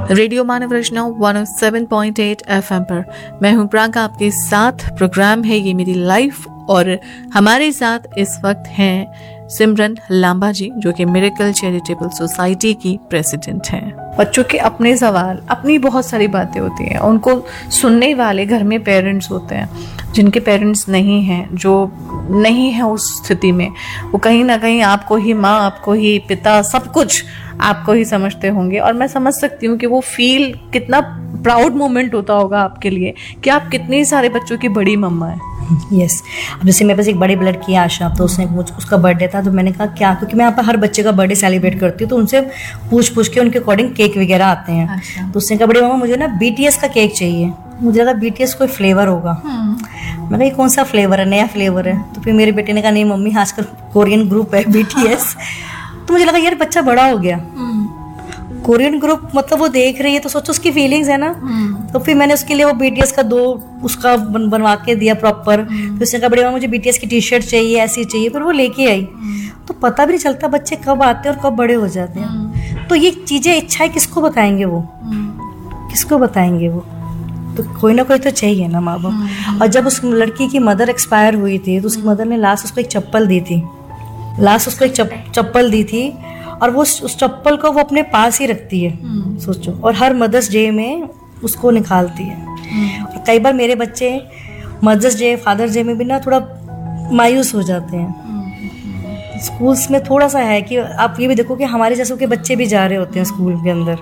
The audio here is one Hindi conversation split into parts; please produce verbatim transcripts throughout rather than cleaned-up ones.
रेडियो मानव रचना one O seven point eight FM पर मैं हूं प्रियंका, आपके साथ प्रोग्राम है ये मेरी लाइफ। और हमारे साथ इस वक्त हैं सिमरन लांबा जी, जो कि मिरेकल चैरिटेबल सोसाइटी की प्रेसिडेंट हैं। बच्चों के अपने सवाल, अपनी बहुत सारी बातें होती हैं, उनको सुनने वाले घर में पेरेंट्स होते हैं, जिनके पेरेंट्स नहीं हैं, जो नहीं है उस स्थिति में, वो कहीं ना कहीं आपको ही माँ, आपको ही पिता, सब कुछ आपको ही समझते होंगे। और मैं समझ सकती हूँ कि वो फील कितना प्राउड मोमेंट होता होगा आपके लिए कि आप कितने सारे बच्चों की बड़ी मम्मा है। Yes yes. अब जैसे मेरे पास एक बड़ी लड़की है आशा, तो उसने मुझ उसका बर्थडे था, तो मैंने कहा क्या, क्योंकि मैं यहाँ पर हर बच्चे का बर्थडे सेलिब्रेट करती हूँ, तो उनसे पूछ पूछ के उनके अकॉर्डिंग केक वगैरह आते हैं। अच्छा। तो उसने कहा बड़ी मम्मा मुझे ना बीटीएस का केक चाहिए। मुझे लगा बीटीएस कोई फ्लेवर होगा। मैंने कहा ये कौन सा फ्लेवर है, नया फ्लेवर है? तो फिर मेरे बेटे ने कहा नहीं मम्मी आजकल कोरियन ग्रुप है बीटीएस। तो मुझे लगा यार बच्चा बड़ा हो गया, कोरियन ग्रुप मतलब वो देख रही है, तो सोचो उसकी फीलिंग्स है ना। तो फिर मैंने उसके लिए वो बीटीएस का दो उसका बन, बनवा के दिया प्रॉपर। फिर उसने कहा बड़ी माँ मुझे बीटीएस की टी शर्ट चाहिए, ऐसी चाहिए, फिर वो लेके आई। तो पता भी नहीं चलता बच्चे कब आते हैं और कब बड़े हो जाते हैं। तो ये चीजें इच्छाएं किसको बताएंगे वो, किसको बताएंगे वो? तो कोई ना कोई तो चाहिए ना माँ बाप। और जब उस लड़की की मदर एक्सपायर हुई थी, तो उसकी मदर ने लास्ट उसको एक चप्पल दी थी, लास्ट उसको एक चप्पल दी थी और वो उस चप्पल को वो अपने पास ही रखती है, सोचो। और हर मदर्स डे में उसको निकालती है। और कई बार मेरे बच्चे मदर्स डे, फादर्स डे में भी ना थोड़ा मायूस हो जाते हैं। स्कूल्स में थोड़ा सा है कि आप ये भी देखो कि हमारे जैसों के बच्चे भी जा रहे होते हैं स्कूल के अंदर।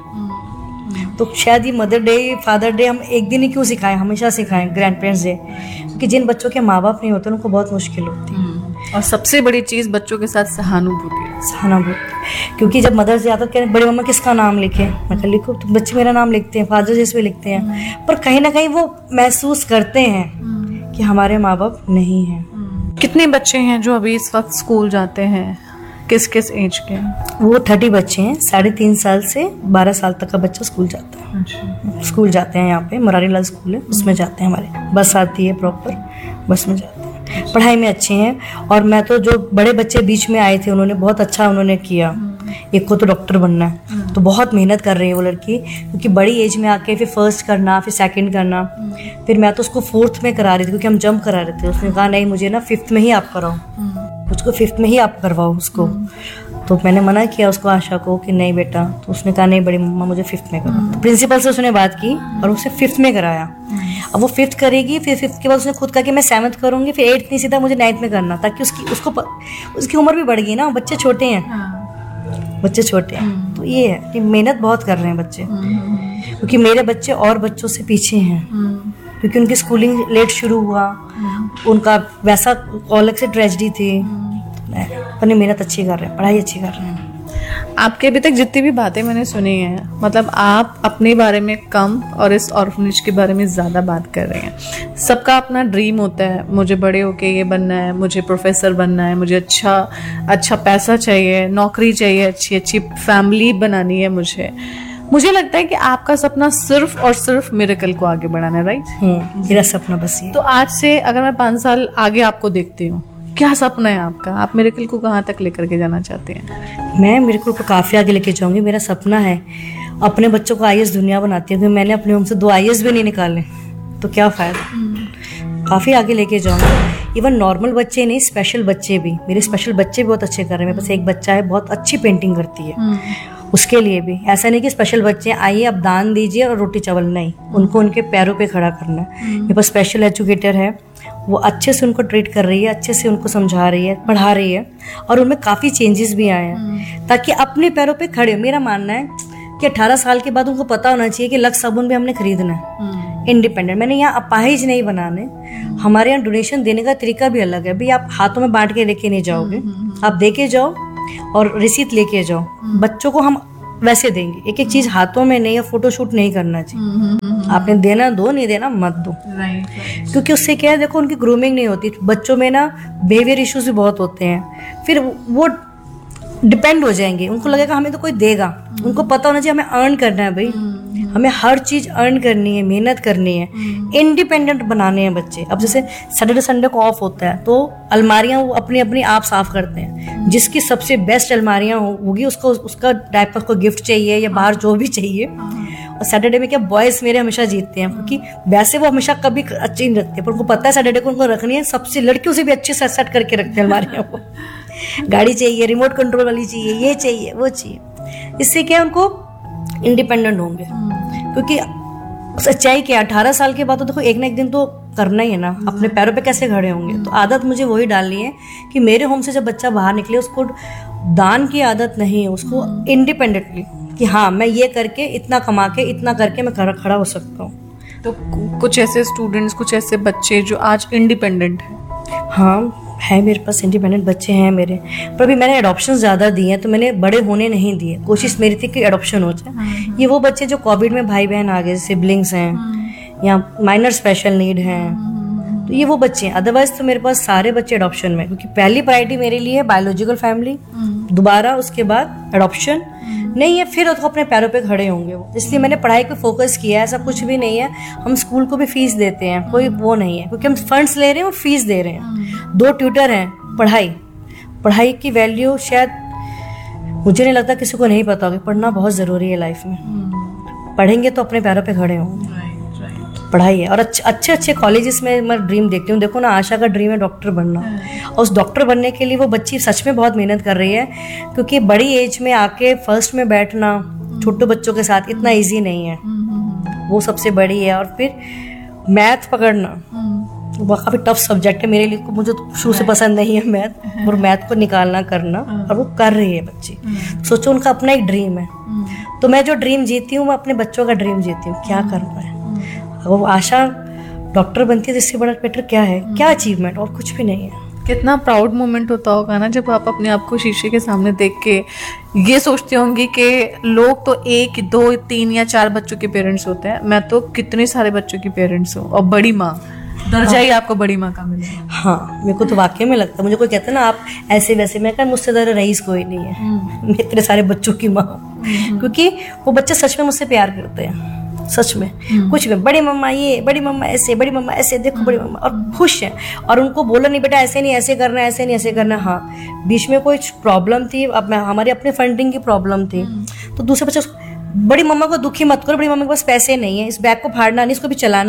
तो शायद ये मदर डे, फादर डे हम एक दिन ही क्यों सिखाएं, हमेशा सिखाएं ग्रैंड पेरेंट्स डे, क्योंकि जिन बच्चों के माँ बाप नहीं होते उनको बहुत मुश्किल होती है। और सबसे बड़ी चीज बच्चों के साथ सहानुभूति, सहानुभूति। क्योंकि जब मदर्स डे आता है बड़ी मम्मा किसका नाम लिखे, मैं कहा लिखो, तो बच्चे मेरा नाम लिखते हैं, फादर डे पे लिखते हैं, पर कहीं ना कहीं वो महसूस करते हैं कि हमारे माँ बाप नहीं हैं। कितने बच्चे हैं जो अभी इस वक्त स्कूल जाते हैं, किस किस एज के? वो थर्टी बच्चे हैं, साढ़े तीन साल से बारह साल तक का बच्चा स्कूल जाता है। अच्छा। स्कूल जाते हैं, यहाँ पे मुरारी लाल स्कूल है, उसमें जाते हैं, हमारे बस आती है प्रॉपर, बस में जाते हैं। पढ़ाई में अच्छे हैं। और मैं तो जो बड़े बच्चे बीच में आए थे उन्होंने बहुत अच्छा उन्होंने किया। एक को तो डॉक्टर बनना है, तो बहुत मेहनत कर रही है वो लड़की, क्योंकि बड़ी एज में आके फिर फर्स्ट करना, फिर सेकंड करना। फिर मैं तो उसको फोर्थ में करा रही थी क्योंकि हम जंप करा रहे थे। उसने कहा नहीं मुझे ना फिफ्थ में ही आप कराओ, उसको फिफ्थ में ही आप करवाओ उसको। तो मैंने मना किया उसको, आशा को, कि नहीं बेटा। तो उसने कहा नहीं बड़ी मम्मा मुझे फिफ्थ में करो। तो प्रिंसिपल से उसने बात की और उसे फिफ्थ में कराया। अब वो फिफ्थ करेगी, फिर फिफ्थ के बाद उसने खुद कहा कि मैं सेवन्थ करूंगी, फिर एट्थ नहीं सीधा मुझे नाइन्थ में करना, ताकि उसकी उसको प, उसकी उम्र भी बढ़ गई ना, बच्चे छोटे हैं, बच्चे छोटे हैं। तो ये है कि मेहनत बहुत कर रहे हैं बच्चे, क्योंकि मेरे बच्चे और बच्चों से पीछे हैं, क्योंकि उनकी स्कूलिंग लेट शुरू हुआ, उनका वैसा अलग से ट्रेजेडी थी। अपनी मेहनत अच्छी कर रहे हैं, पढ़ाई अच्छी कर रहे हैं। आपके अभी तक जितनी भी बातें मैंने सुनी हैं, मतलब आप अपने बारे में कम और इस ऑर्फनेज के बारे में ज़्यादा बात कर रहे हैं। सबका अपना ड्रीम होता है, मुझे बड़े होके ये बनना है, मुझे प्रोफेसर बनना है, मुझे अच्छा अच्छा पैसा चाहिए, नौकरी चाहिए, अच्छी अच्छी फैमिली बनानी है। मुझे मुझे लगता है कि आपका सपना सिर्फ और सिर्फ मिरेकल को आगे बढ़ाना है, राइट? मेरा सपना बस ये। तो आज से अगर मैं पाँच साल आगे आपको देखती हूँ, क्या सपना है आपका? आप मिरेकल को कहाँ तक लेकर के जाना चाहते हैं? मैं मिरेकल को काफ़ी आगे लेके जाऊंगी। मेरा सपना है अपने बच्चों को आई ए एस दुनिया बनाती है, क्योंकि मैंने अपने होम से दो आई ए एस भी नहीं निकाले, तो क्या फ़ायदा। काफ़ी आगे लेके जाऊंगी। इवन नॉर्मल बच्चे नहीं, स्पेशल बच्चे भी, मेरे स्पेशल बच्चे भी बहुत अच्छे कर रहे हैं। मेरे पास एक बच्चा है बहुत अच्छी पेंटिंग करती है, उसके लिए भी ऐसा नहीं कि स्पेशल बच्चे आइए अब दान दीजिए और रोटी चावल, नहीं, उनको उनके पैरों पे खड़ा करना है। मेरे पास स्पेशल एजुकेटर है, वो अच्छे से उनको ट्रीट कर रही है, अच्छे से उनको समझा रही है, पढ़ा रही है, और उनमें काफ़ी चेंजेस भी आए हैं ताकि अपने पैरों पे खड़े हो। मेरा मानना है कि अठारह साल के बाद उनको पता होना चाहिए कि लक्स साबुन भी हमने खरीदना है, इंडिपेंडेंट। मैंने यहाँ अपाहिज नहीं बनाने, हमारे यहाँ डोनेशन देने का तरीका भी अलग है। भाई आप हाथों में बांट के लेके नहीं जाओगे, आप दे के जाओ और रिसीट लेके जाओ। बच्चों को हम वैसे देंगे, एक एक चीज हाथों में नहीं, या फोटोशूट नहीं करना चाहिए। आपने देना दो, नहीं देना मत दो, क्योंकि उससे क्या है, देखो उनकी ग्रूमिंग नहीं होती। बच्चों में ना बिहेवियर इश्यूज भी बहुत होते हैं, फिर वो डिपेंड हो जाएंगे, उनको लगेगा हमें तो कोई देगा। उनको पता होना चाहिए हमें अर्न करना है भाई, हमें हर चीज अर्न करनी है, मेहनत करनी है, इंडिपेंडेंट बनाने हैं बच्चे। अब जैसे सैटरडे संडे को ऑफ होता है तो अलमारियां वो अपनी अपनी आप साफ करते हैं। जिसकी सबसे बेस्ट अलमारियां होगी उसको उसका डायपर को गिफ्ट चाहिए या बाहर जो भी चाहिए और सैटरडे में क्या बॉयज मेरे हमेशा जीतते हैं, क्योंकि वैसे वो हमेशा कभी अच्छी नहीं रखते, पर उनको पता है सैटरडे को उनको रखनी है, सबसे लड़कियों से भी अच्छे से सेट करके रखते हैं हमारे यहाँ। वो गाड़ी चाहिए, रिमोट कंट्रोल वाली चाहिए, ये चाहिए वो चाहिए। इससे क्या उनको इंडिपेंडेंट होंगे, क्योंकि सच्चाई क्या, अठारह साल के बाद तो देखो एक ना एक दिन तो करना ही है ना, अपने पैरों पे कैसे खड़े होंगे। तो आदत मुझे वही डालनी है कि मेरे होम से जब बच्चा बाहर निकले उसको दान की आदत नहीं है, उसको इंडिपेंडेंटली कि हाँ मैं ये करके इतना कमा के इतना करके मैं खड़ा हो सकता हूँ। तो कुछ ऐसे स्टूडेंट्स, कुछ ऐसे बच्चे जो आज इंडिपेंडेंट हैं? हाँ है, मेरे पास इंडिपेंडेंट बच्चे हैं मेरे, पर अभी मैंने एडॉप्शन ज़्यादा दिए हैं, तो मैंने बड़े होने नहीं दिए। कोशिश मेरी थी कि एडॉप्शन हो जाए। ये वो बच्चे जो कोविड में भाई बहन आ गए, सिबलिंग्स हैं या माइनर स्पेशल नीड हैं, तो ये वो बच्चे हैं। अदरवाइज तो मेरे पास सारे बच्चे एडॉप्शन में, क्योंकि पहली प्रायोरिटी मेरे लिए है बायोलॉजिकल फैमिली, दोबारा उसके बाद एडॉप्शन नहीं है, फिर तो अपने पैरों पे खड़े होंगे वो। इसलिए मैंने पढ़ाई पे फोकस किया है। ऐसा कुछ भी नहीं है, हम स्कूल को भी फीस देते हैं, कोई वो नहीं है, क्योंकि हम फंड्स ले रहे हैं और फीस दे रहे हैं। दो ट्यूटर हैं, पढ़ाई पढ़ाई की वैल्यू शायद मुझे नहीं लगता किसी को नहीं पता होगी। पढ़ना बहुत ज़रूरी है लाइफ में, पढ़ेंगे तो अपने पैरों पे खड़े होंगे। पढ़ाई है, और अच्छे अच्छे अच्छे कॉलेजेस में मैं ड्रीम देखती हूँ। देखो ना, आशा का ड्रीम है डॉक्टर बनना, और उस डॉक्टर बनने के लिए वो बच्ची सच में बहुत मेहनत कर रही है, क्योंकि बड़ी एज में आके फर्स्ट में बैठना छोटे बच्चों के साथ इतना इजी नहीं है, वो सबसे बड़ी है। और फिर मैथ पकड़ना वो काफ़ी टफ सब्जेक्ट है मेरे लिए, मुझे तो शुरू से पसंद नहीं है मैथ, और मैथ को निकालना करना, और वो कर रही है बच्ची। सोचो उनका अपना एक ड्रीम है, तो मैं जो ड्रीम जीती हूँ मैं अपने बच्चों का ड्रीम जीती हूँ। क्या करना है, वो आशा डॉक्टर बनती है तो इससे बड़ा बेटर क्या है, क्या अचीवमेंट, और कुछ भी नहीं है। कितना प्राउड मोमेंट होता होगा ना जब आप अपने आप को शीशे के सामने देख के ये सोचते होंगे कि लोग तो एक दो तीन या चार बच्चों के पेरेंट्स होते हैं, मैं तो कितने सारे बच्चों की पेरेंट्स हूँ, और बड़ी माँ, दर्जा ही आपको बड़ी माँ का मिले। हाँ, मेरे को तो वाकई में लगता है, मुझे कोई कहता है ना आप ऐसे वैसे, मैं कहा मुझसे ज़्यादा रईस कोई नहीं है, मैं इतने सारे बच्चों की माँ, क्योंकि वो बच्चे सच में मुझसे प्यार करते हैं, सच में। कुछ भी बड़ी मम्मा ये, बड़ी मम्मा ऐसे, बड़ी मम्मा ऐसे, देखो बड़ी मम्मा, और खुश हैं। और उनको बोलो नहीं बेटा ऐसे नहीं ऐसे करना, ऐसे नहीं ऐसे करना। हाँ, बीच में कोई प्रॉब्लम थी, अब मैं हमारी अपने फंडिंग की प्रॉब्लम थी, तो दूसरे बच्चे बड़ी मम्मा को दुखी मत करो, बड़ी मम्मा के पास पैसे नहीं है, इस बैग को फाड़ना नहीं, इसको भी चलाना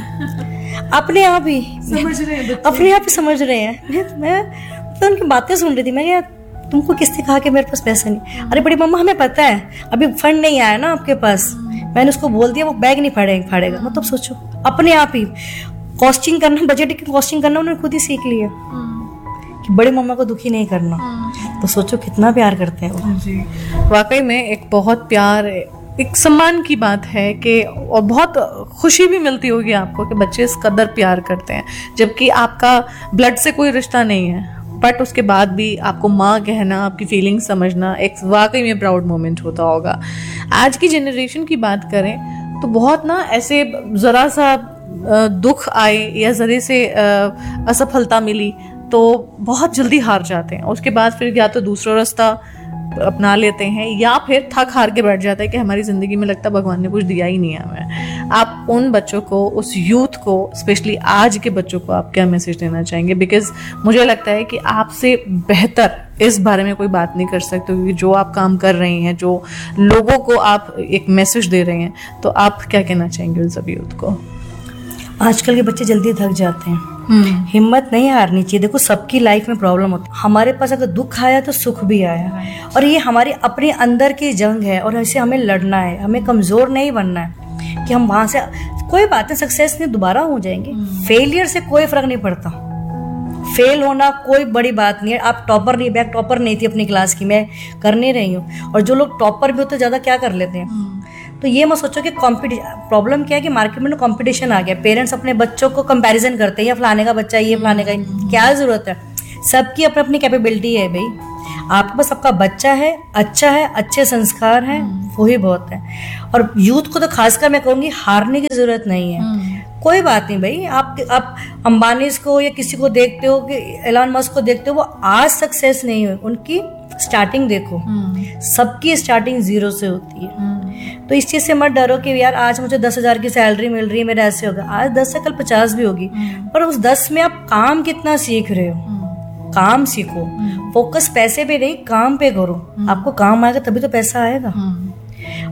है। अपने आप ही समझ रहे हैं, अपने आप ही समझ रहे हैं। मैं तो उनकी बातें सुन रही थी, मैं यार तुमको किसने कहा कि मेरे पास पैसा नहीं? अरे बड़ी मम्मा हमें पता है, अभी फंड नहीं आया ना आपके पास, मैंने उसको बोल दिया वो बैग नहीं फाड़ेगा फाड़ेगा मतलब सोचो, अपने आप ही कॉस्टिंग करना, बजट की कॉस्टिंग करना उन्होंने खुद ही सीख लिया कि बड़ी मम्मा को दुखी नहीं करना। तो सोचो कितना प्यार करते हैं वो। जी, वाकई में एक बहुत प्यार, एक सम्मान की बात है कि, और बहुत खुशी भी मिलती होगी आपको कि बच्चे इस कदर प्यार करते हैं, जबकि आपका ब्लड से कोई रिश्ता नहीं है, बट उसके बाद भी आपको माँ कहना, आपकी फीलिंग्स समझना एक वाकई में प्राउड मोमेंट होता होगा। आज की जनरेशन की बात करें तो बहुत ना ऐसे ज़रा सा दुख आए या ज़रे से असफलता मिली तो बहुत जल्दी हार जाते हैं, उसके बाद फिर या तो दूसरा रास्ता अपना लेते हैं या फिर थक हार के बैठ जाता है कि हमारी ज़िंदगी में लगता भगवान ने कुछ दिया ही नहीं है हमें। आप उन बच्चों को, उस यूथ को, स्पेशली आज के बच्चों को आप क्या मैसेज देना चाहेंगे? बिकॉज मुझे लगता है कि आपसे बेहतर इस बारे में कोई बात नहीं कर सकते, क्योंकि जो आप काम कर रहे हैं, जो लोगों को आप एक मैसेज दे रहे हैं, तो आप क्या कहना चाहेंगे उन सभी यूथ को? आजकल के बच्चे जल्दी थक जाते हैं, हिम्मत नहीं हारनी चाहिए। देखो सबकी लाइफ में प्रॉब्लम होती है, हमारे पास अगर दुख आया तो सुख भी आया, और ये हमारे अपने अंदर की जंग है, और ऐसे हमें लड़ना है, हमें कमजोर नहीं बनना है कि हम वहां से कोई बातें सक्सेस नहीं दोबारा हो जाएंगे। फेलियर से कोई फर्क नहीं पड़ता, फेल होना कोई बड़ी बात नहीं है। आप टॉपर नहीं, मैं टॉपर नहीं थी अपनी क्लास की, मैं कर नहीं रही हूँ, और जो लोग टॉपर भी होते ज्यादा क्या कर लेते हैं। तो ये मत सोचो कि कॉम्पिटिशन, प्रॉब्लम क्या है कि मार्केट में कंपटीशन आ गया, पेरेंट्स अपने बच्चों को कंपैरिजन करते हैं, या फलाने का बच्चा ये, फलाने का, क्या जरूरत है? सबकी अपनी अपनी कैपेबिलिटी है भाई, आपके पास आपका बच्चा है, अच्छा है, अच्छे संस्कार हैं, वही बहुत है। और यूथ को तो खासकर मैं कहूँगी हारने की जरूरत नहीं है, कोई बात नहीं भाई। आप आप अंबानी को या किसी को देखते हो कि एलन मस्क को देखते हो, वो आज सक्सेस नहीं हुए, उनकी स्टार्टिंग देखो, सबकी स्टार्टिंग जीरो से होती है। तो इस चीज से मत डरो कि यार आज मुझे दस हजार की सैलरी मिल रही है, मेरा ऐसे होगा, आज दस से कल पचास भी होगी, पर उस दस में आप काम कितना सीख रहे हो, काम सीखो, फोकस पैसे पे नहीं काम पे करो, आपको काम आएगा तभी तो पैसा आएगा।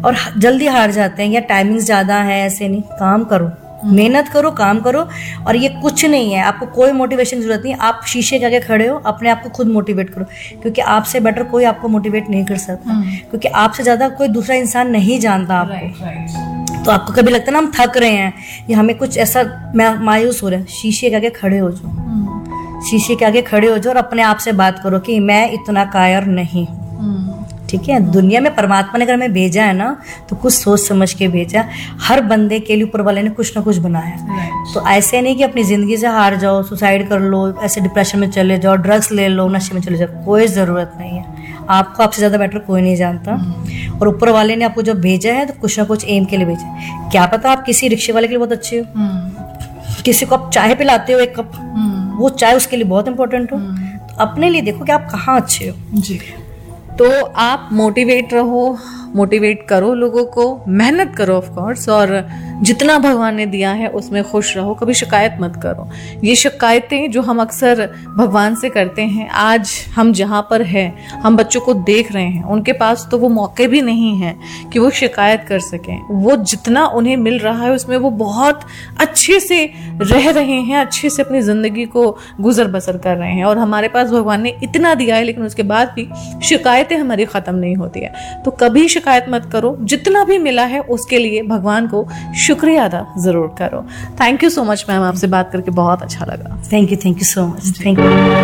और जल्दी हार जाते हैं या टाइमिंग्स ज़्यादा है, ऐसे नहीं। काम करो, मेहनत करो, काम करो, और ये कुछ नहीं है, आपको कोई मोटिवेशन की जरूरत नहीं। आप शीशे के आगे खड़े हो, अपने आप को खुद मोटिवेट करो, क्योंकि आपसे बेटर कोई आपको मोटिवेट नहीं कर सकता, क्योंकि आपसे ज़्यादा कोई दूसरा इंसान नहीं जानता आपको। तो आपको कभी लगता है ना हम थक रहे हैं या हमें कुछ ऐसा मायूस हो रहा है, शीशे के आगे खड़े हो जाओ, शीशे के आगे खड़े हो जाओ और अपने आप से बात करो कि मैं इतना कायर नहीं हूँ। ठीक है, दुनिया में परमात्मा ने अगर हमें भेजा है ना तो कुछ सोच समझ के भेजा। हर बंदे के लिए ऊपर वाले ने कुछ ना कुछ बनाया है। तो ऐसे नहीं कि अपनी जिंदगी से हार जाओ, सुसाइड कर लो, ऐसे डिप्रेशन में चले जाओ, ड्रग्स ले लो, नशे में चले जाओ, कोई ज़रूरत नहीं है। आपको आपसे ज़्यादा बेटर कोई नहीं जानता, और ऊपर वाले ने आपको जो भेजा है तो कुछ ना कुछ एम के लिए भेजा है। क्या पता आप किसी रिक्शे वाले के लिए बहुत अच्छे हो, किसी को आप चाय पिलाते हो एक कप, वो चाय उसके लिए बहुत इंपॉर्टेंट हो। तो अपने लिए देखो कि आप कहाँ अच्छे हो। जी, तो आप मोटिवेट रहो, मोटिवेट करो लोगों को, मेहनत करो ऑफ कोर्स, और जितना भगवान ने दिया है उसमें खुश रहो, कभी शिकायत मत करो। ये शिकायतें जो हम अक्सर भगवान से करते हैं, आज हम जहाँ पर हैं, हम बच्चों को देख रहे हैं, उनके पास तो वो मौके भी नहीं हैं कि वो शिकायत कर सकें। वो जितना उन्हें मिल रहा है उसमें वो बहुत अच्छे से रह रहे हैं, अच्छे से अपनी ज़िंदगी को गुजर बसर कर रहे हैं, और हमारे पास भगवान ने इतना दिया है, लेकिन उसके बाद भी शिकायतें हमारी ख़त्म नहीं होती है। तो कभी शिकायत मत करो, जितना भी मिला है उसके लिए भगवान को शुक्रिया अदा जरूर करो। Thank you so much ma'am, आपसे बात करके बहुत अच्छा लगा। Thank you, thank you so much, thank you.